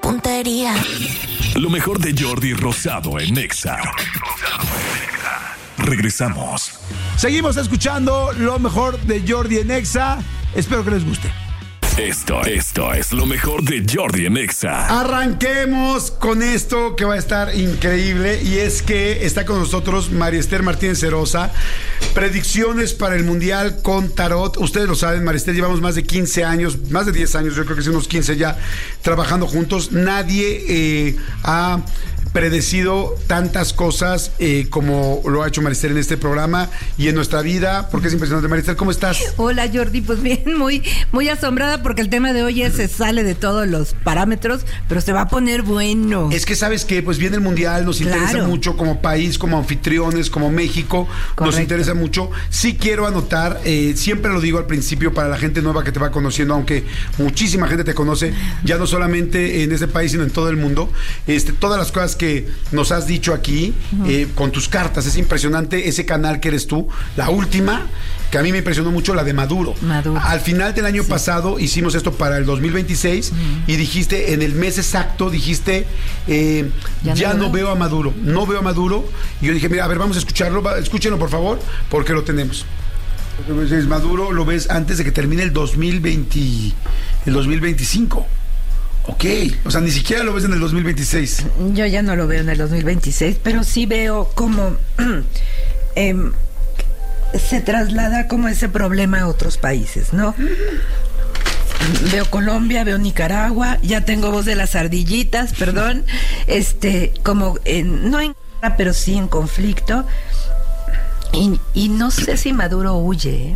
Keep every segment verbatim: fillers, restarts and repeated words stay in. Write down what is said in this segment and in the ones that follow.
puntería. Lo mejor de Jordi Rosado en Nexa. Regresamos. Seguimos escuchando lo mejor de Jordi en Nexa. Espero que les guste. Esto, esto es lo mejor de Jordi en Nexa. Arranquemos con esto que va a estar increíble, y es que está con nosotros María Esther Martínez Cerosa. Predicciones para el Mundial con Tarot. Ustedes lo saben, María Esther, llevamos más de quince años, más de diez años, yo creo que sí, unos quince ya, trabajando juntos. Nadie eh, ha predecido tantas cosas eh, como lo ha hecho María Esther en este programa y en nuestra vida, porque es impresionante. María Esther, ¿cómo estás? Hola, Jordi, pues bien, muy, muy asombrada porque el tema de hoy es, se sale de todos los parámetros, pero se va a poner bueno. Es que, ¿sabes qué? Pues viene el Mundial, nos Claro. interesa mucho como país, como anfitriones, como México, Correcto. nos interesa mucho. Sí quiero anotar, eh, siempre lo digo al principio para la gente nueva que te va conociendo, aunque muchísima gente te conoce, ya no solamente en este país, sino en todo el mundo, este, todas las cosas que nos has dicho aquí, uh-huh. eh, con tus cartas. Es impresionante ese canal que eres tú. La última, que a mí me impresionó mucho, la de Maduro. Maduro. Al final del año sí. pasado hicimos esto para el dos mil veintiséis, uh-huh. y dijiste, en el mes exacto, dijiste, eh, ya, ya no, no veo a Maduro, no veo a Maduro. Y yo dije, mira, a ver, vamos a escucharlo, escúchenlo por favor, porque lo tenemos. Maduro lo ves antes de que termine el dos mil veinte, el dos mil veinticinco. Ok, o sea, ni siquiera lo ves en el dos mil veintiséis. Yo ya no lo veo en el dos mil veintiséis, pero sí veo cómo eh, se traslada como ese problema a otros países, ¿no? Veo Colombia, veo Nicaragua, ya tengo voz de las ardillitas, perdón, este, como en, no en guerra, pero sí en conflicto. Y, y no sé si Maduro huye, ¿eh?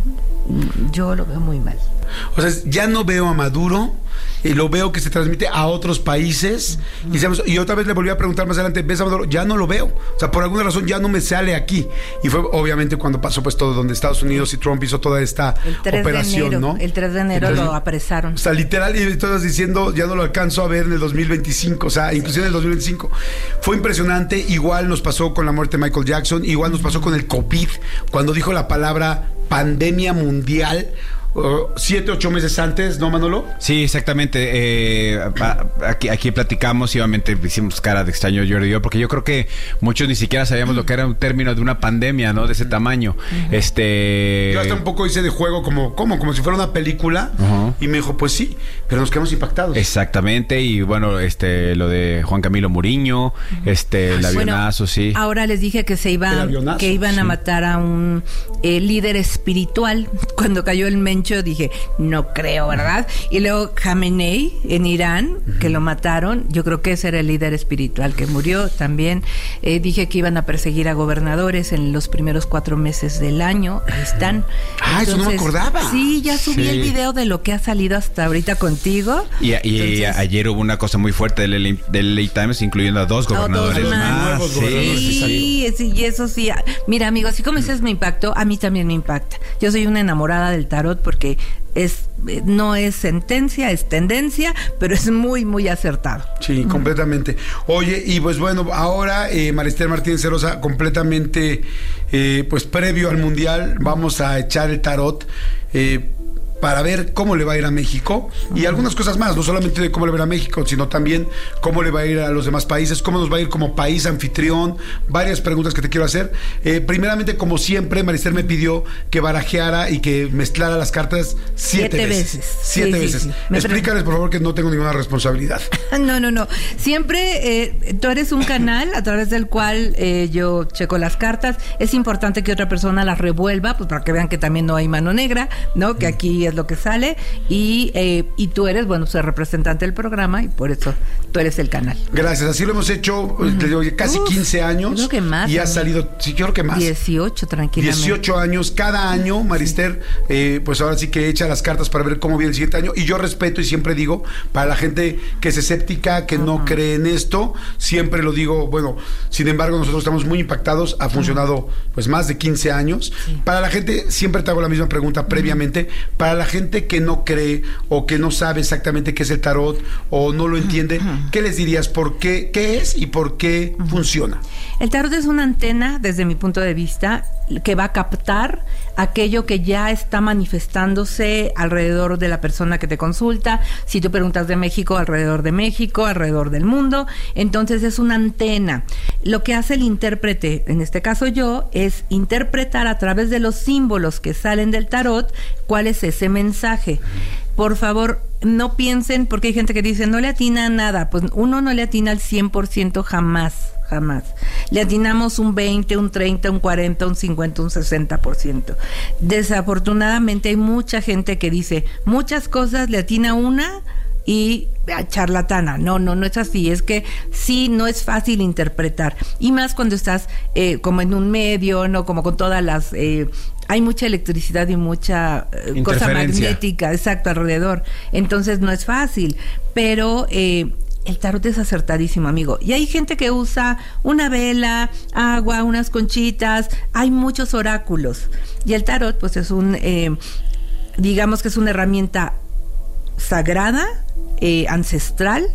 Yo lo veo muy mal. O sea, ya no veo a Maduro, y lo veo que se transmite a otros países, uh-huh. y, sabes, y otra vez le volví a preguntar más adelante, ¿ves a Maduro? Ya no lo veo, o sea, por alguna razón ya no me sale aquí. Y fue obviamente cuando pasó pues todo, donde Estados Unidos y Trump hizo toda esta operación, enero, ¿no? El tres de enero lo apresaron. O sea, literal, y todas diciendo, ya no lo alcanzo a ver en el dos mil veinticinco, o sea, inclusive en el dos mil veinticinco. Fue impresionante. Igual nos pasó con la muerte de Michael Jackson, igual nos pasó con el COVID, cuando dijo la palabra pandemia mundial. Uh, siete, ocho meses antes, ¿no, Manolo? Sí, exactamente. Eh, aquí, aquí platicamos y obviamente hicimos cara de extraño Jordi y yo, porque yo creo que muchos ni siquiera sabíamos lo que era un término de una pandemia, ¿no? De ese tamaño. Uh-huh. Este... Yo hasta un poco hice de juego como, ¿cómo? Como si fuera una película. Uh-huh. Y me dijo, pues sí, pero nos quedamos impactados. Exactamente. Y bueno, este, lo de Juan Camilo Muriño, uh-huh. este, el avionazo, bueno, sí. Ahora les dije que se iban, que iban sí. a matar a un eh, líder espiritual. Cuando cayó el Mencho, dije, no creo, ¿verdad? Y luego Khamenei en Irán, uh-huh. que lo mataron, yo creo que ese era el líder espiritual que murió también. Eh, dije que iban a perseguir a gobernadores en los primeros cuatro meses del año. Ahí están. Ah, Entonces, eso no me acordaba. Sí, ya subí sí. el video de lo que ha salido hasta ahorita contigo. Y, y Entonces, ayer hubo una cosa muy fuerte del L A, del L A Times, incluyendo a dos gobernadores dos más. más. Sí, sí, sí, y eso sí. Mira, amigo, así como dices me impactó, a mí también me impacta. Yo soy una enamorada del tarot porque porque es no es sentencia, es tendencia, pero es muy, muy acertado. Sí, completamente. Oye, y pues bueno, ahora eh, María Esther Martínez Cerosa, completamente eh, pues previo al Mundial, vamos a echar el tarot eh, para ver cómo le va a ir a México y uh-huh. algunas cosas más, no solamente de cómo le va a ir a México, sino también cómo le va a ir a los demás países, cómo nos va a ir como país anfitrión, varias preguntas que te quiero hacer. Eh, primeramente, como siempre, María Esther me pidió que barajeara y que mezclara las cartas siete, siete veces. veces. Siete sí, veces. Sí, sí. Explícales, por favor, que no tengo ninguna responsabilidad. No, no, no. Siempre eh, tú eres un canal a través del cual eh, yo checo las cartas. Es importante que otra persona las revuelva, pues para que vean que también no hay mano negra, ¿no? Que aquí es lo que sale y, eh, y tú eres, bueno, pues el representante del programa y por eso tú eres el canal. Gracias, así lo hemos hecho uh-huh. casi Uf, quince años. Creo que más. Y ha salido, sí, creo que más. dieciocho, tranquilamente. dieciocho años, cada año, María Esther, eh, pues ahora sí que echa las cartas para ver cómo viene el siguiente año. Y yo respeto y siempre digo, para la gente que es escéptica, que uh-huh. no cree en esto, siempre lo digo, bueno, sin embargo, nosotros estamos muy impactados, ha funcionado uh-huh. pues más de quince años. Sí. Para la gente, siempre te hago la misma pregunta uh-huh. previamente, para la la gente que no cree o que no sabe exactamente qué es el tarot o no lo entiende, ¿qué les dirías? ¿Por qué? ¿Qué es y por qué funciona? El tarot es una antena, desde mi punto de vista, que va a captar aquello que ya está manifestándose alrededor de la persona que te consulta. Si tú preguntas de México, alrededor de México, alrededor del mundo. Entonces es una antena. Lo que hace el intérprete, en este caso yo, es interpretar a través de los símbolos que salen del tarot cuál es ese mensaje. Por favor, no piensen, porque hay gente que dice, no le atina a nada. Pues uno no le atina al cien por ciento jamás. Jamás. Le atinamos un veinte, un treinta, un cuarenta, un cincuenta, un sesenta por ciento. Desafortunadamente hay mucha gente que dice muchas cosas, le atina una y charlatana. No, no, no es así. Es que sí, no es fácil interpretar. Y más cuando estás eh, como en un medio, ¿no? Como con todas las... Eh, hay mucha electricidad y mucha eh, cosa magnética, exacto, alrededor. Entonces no es fácil. Pero... Eh, el tarot es acertadísimo, amigo. Y hay gente que usa una vela, agua, unas conchitas. Hay muchos oráculos. Y el tarot, pues, es un... Eh, digamos que es una herramienta sagrada, eh, ancestral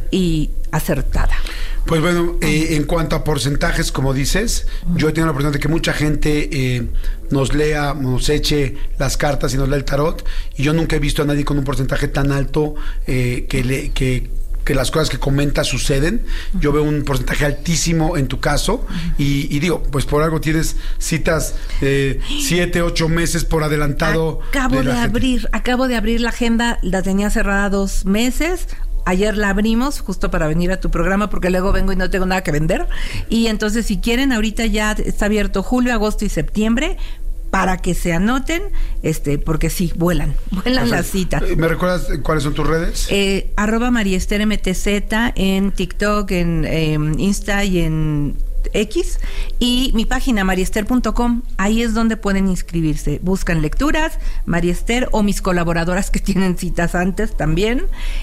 y acertada. Pues bueno, eh, en cuanto a porcentajes, como dices, yo he tenido la oportunidad de que mucha gente eh, nos lea, nos eche las cartas y nos lea el tarot. Y yo nunca he visto a nadie con un porcentaje tan alto eh, que le... que que las cosas que comentas suceden. Yo veo un porcentaje altísimo en tu caso y, y digo, pues por algo tienes citas eh, siete, ocho meses por adelantado. Acabo de, de abrir, gente. acabo de abrir la agenda, la tenía cerrada dos meses. Ayer la abrimos justo para venir a tu programa porque luego vengo y no tengo nada que vender. Y entonces si quieren, ahorita ya está abierto julio, agosto y septiembre, para que se anoten, este, porque sí, vuelan, vuelan las citas. ¿Me recuerdas cuáles son tus redes? Eh, arroba María Esther M T Z en TikTok, en eh, Insta y en X, y mi página mariester punto com, ahí es donde pueden inscribirse. Buscan lecturas, María Esther, o mis colaboradoras que tienen citas antes también,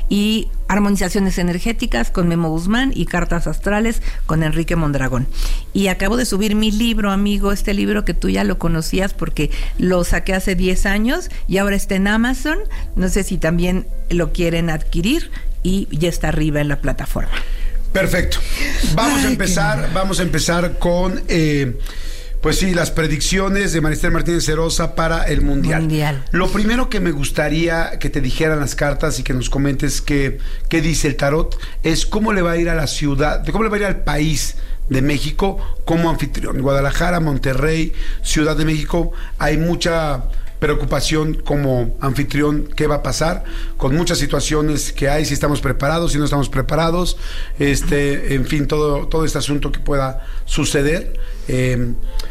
y armonizaciones energéticas con Memo Guzmán y cartas astrales con Enrique Mondragón. Y acabo de subir mi libro, amigo, este libro que tú ya lo conocías porque lo saqué hace diez años y ahora está en Amazon. No sé si también lo quieren adquirir y ya está arriba en la plataforma. Perfecto. Vamos Ay, a empezar, vamos a empezar con eh, pues sí, las predicciones de María Esther Martínez Cerosa para el Mundial. Mundial. Lo primero que me gustaría que te dijeran las cartas y que nos comentes qué, qué dice el tarot es cómo le va a ir a la ciudad, cómo le va a ir al país de México como anfitrión. Guadalajara, Monterrey, Ciudad de México, hay mucha preocupación como anfitrión, qué va a pasar con muchas situaciones que hay, si estamos preparados, si no estamos preparados, este, en fin, todo, todo este asunto que pueda suceder. Eh,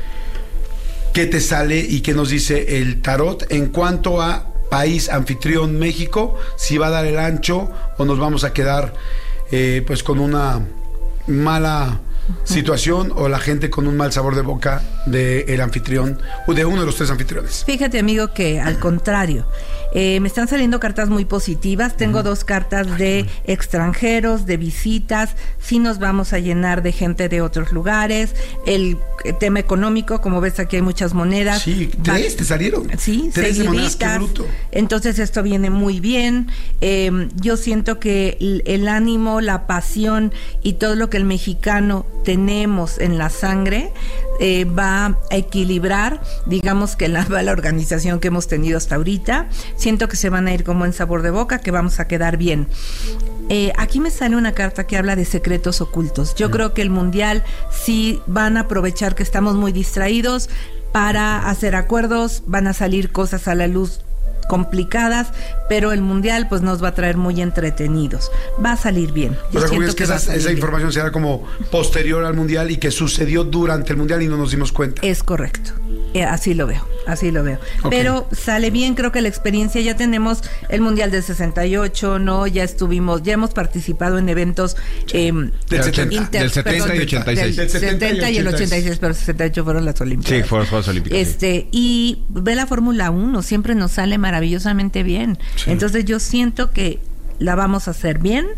¿qué te sale y qué nos dice el tarot en cuanto a país anfitrión México? Si va a dar el ancho o nos vamos a quedar eh, pues con una mala situación o la gente con un mal sabor de boca del anfitrión o de uno de los tres anfitriones. Fíjate, amigo, que al contrario, eh, me están saliendo cartas muy positivas. Tengo uh-huh. dos cartas de extranjeros, de visitas. Sí nos vamos a llenar de gente de otros lugares. El tema económico, como ves, aquí hay muchas monedas. Sí, tres Va- te salieron. Sí, tres de monedas, qué bruto. Entonces esto viene muy bien. Eh, yo siento que el, el ánimo, la pasión y todo lo que el mexicano tenemos en la sangre eh, va a equilibrar, digamos, que la mala organización que hemos tenido hasta ahorita. Siento que se van a ir como en sabor de boca, que vamos a quedar bien. Eh, aquí me sale una carta que habla de secretos ocultos. Yo mm. creo que el Mundial sí van a aprovechar que estamos muy distraídos para hacer acuerdos, van a salir cosas a la luz complicadas, pero el Mundial pues nos va a traer muy entretenidos. Va a salir bien. Yo o sea, como es que, que esa, esa información será como posterior al Mundial y que sucedió durante el Mundial y no nos dimos cuenta. Es correcto. Eh, así lo veo, así lo veo. Okay. Pero sale bien, creo que la experiencia, ya tenemos el Mundial del sesenta y ocho, ¿no? Ya estuvimos, ya hemos participado en eventos eh, del, setenta, inter, del setenta perdón, y ochenta y seis. Del, del setenta y el ochenta y seis, pero sesenta y ocho fueron las Olimpiadas. Sí, fueron las Juegos Olímpicos. Este, sí. Y ve la Fórmula uno, siempre nos sale maravillosamente bien. Sí. Entonces yo siento que la vamos a hacer bien.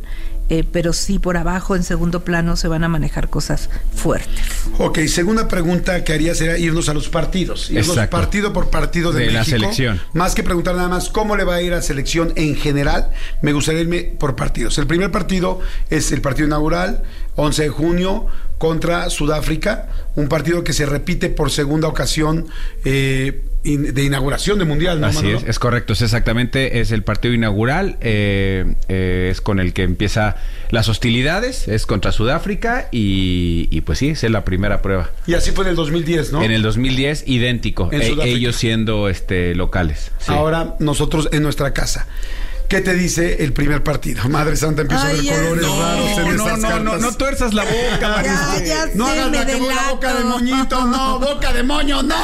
eh, pero sí por abajo, en segundo plano, se van a manejar cosas fuertes. Ok, segunda pregunta que haría sería irnos a los partidos. Irnos Exacto. partido por partido de, De la México. selección. Más que preguntar nada más cómo le va a ir a la selección en general, me gustaría irme por partidos. El primer partido es el partido inaugural, once de junio, contra Sudáfrica. Un partido que se repite por segunda ocasión eh, in, de inauguración de Mundial, ¿no, Así Manolo? es, es correcto, es exactamente, es el partido inaugural, eh, eh, es con el que empieza las hostilidades, es contra Sudáfrica y, y pues sí, esa es la primera prueba. Y así fue en el dos mil diez, ¿no? En el dos mil diez, idéntico, En e- Sudáfrica. ellos siendo este locales. Sí. Ahora nosotros en nuestra casa. ¿Qué te dice el primer partido? Madre Santa, empiezo a ver Ay, colores no, raros en no, esas no, cartas. no, no tuerzas la boca, Mariste. Ya, ya No sé, hagas me la que fue la delato. boca de moñito, no, boca de moño, no.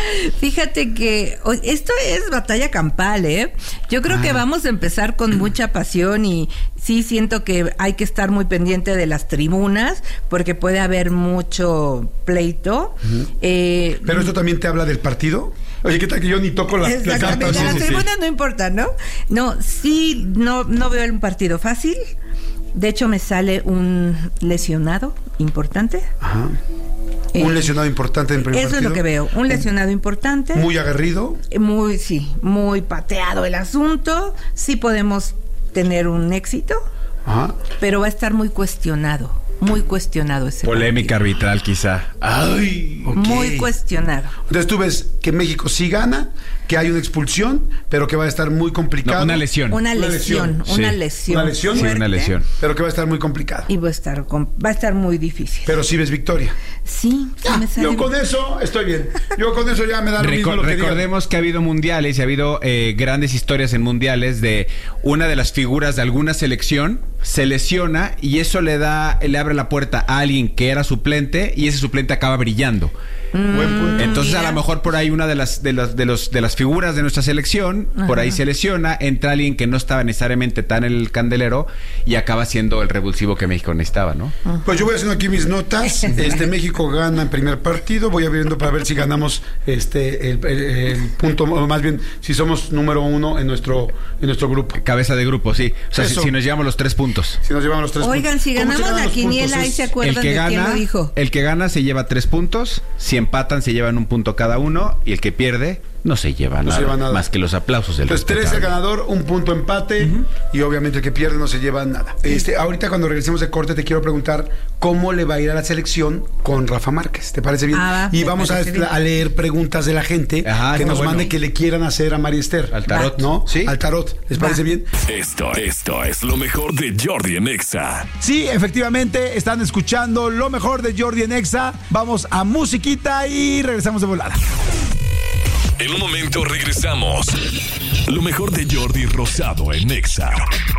Fíjate que o- esto es batalla campal, ¿eh? Yo creo Ah. que vamos a empezar con mucha pasión y sí siento que hay que estar muy pendiente de las tribunas porque puede haber mucho pleito. eh, Pero esto también te habla del partido. Oye, ¿qué tal que yo ni toco las, las Exactamente, cartas? las sí, sí. tribunas no importan, ¿no? No, sí, no, no veo un partido fácil. De hecho, me sale un lesionado importante. Ajá. Eh, Un lesionado importante en el primer Eso partido. es lo que veo, un lesionado importante. Muy aguerrido. Muy, sí, muy pateado el asunto. Sí podemos tener un éxito, Ajá. pero va a estar muy cuestionado, muy cuestionado ese Polémica arbitral quizá. Ay. Ok. partido. Muy cuestionado. Entonces tú ves que México sí gana, que hay una expulsión, pero que va a estar muy complicado. No, una lesión. Una Una lesión, lesión, una sí. lesión. Una lesión. Sí, fuerte, una lesión. Pero que va a estar muy complicado. Y va a estar, com- va a estar muy difícil. Pero sí ves victoria. Sí, sí Ya, me sale. yo con eso estoy bien. Yo con eso ya me da lo mismo Recor- lo que digan. recordemos que ha habido mundiales y ha habido eh, grandes historias en mundiales de una de las figuras de alguna selección se lesiona y eso le da, le abre la puerta a alguien que era suplente y ese suplente acaba brillando. Buen punto. Entonces mira. a lo mejor por ahí una de las de las de los de las figuras de nuestra selección por ahí se lesiona, entra alguien que no estaba necesariamente tan en el candelero y acaba siendo el revulsivo que México necesitaba, ¿no? Pues yo voy haciendo aquí mis notas. Este México gana en primer partido. Voy abriendo para ver si ganamos este el, el- el punto, o más bien si somos número uno en nuestro en nuestro grupo. Cabeza de grupo, sí. O sea, si, Eso. si nos llevamos los tres puntos. Si nos llevamos los tres Oigan, puntos. si ¿Cómo se ganamos ganan la los puntos? quiniela, ahí Es- se acuerdan El que de quién gana, lo dijo. el que gana se lleva tres puntos, si empatan se llevan un punto cada uno y el que pierde no se lleva, No se nada, lleva nada. más que los aplausos del Entonces, tres el respetable. ganador, un punto empate y obviamente el que pierde no se lleva nada. Este, ahorita cuando regresemos de corte te quiero preguntar cómo le va a ir a la selección con Rafa Márquez. ¿Te parece bien? Ah, va, y me vamos a, parece bien. a leer preguntas de la gente Ajá, que está nos bueno. mande que le quieran hacer a María Esther. Al tarot. ¿No? ¿Sí? Al tarot. ¿Les parece Va. bien? Esto, esto es lo mejor de Jordi en Exa. Sí, efectivamente, están escuchando lo mejor de Jordi en Exa. Vamos a musiquita y regresamos de volada. En un momento regresamos. Lo mejor de Jordi Rosado en Exa.